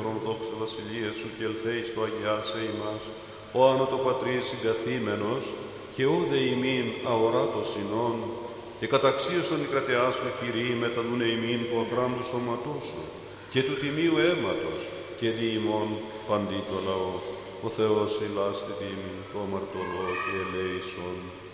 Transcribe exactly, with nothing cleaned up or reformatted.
ουρανών δόξα βασιλεία σου και ελθέεις το αγιάσε ημάς, ο άνω το πατρί συγκαθήμενος, και ούδε ημίν αοράτος συνών, και καταξίωσον η κρατεά σου χειρή μεταδούνε ημίν του αγράμμου σώματός σου, και του τιμίου αίματος, και δι' ημών παντί το λαό. Ο Θεός ηλάστη τίμη, το αμαρτωλό και ελέησον.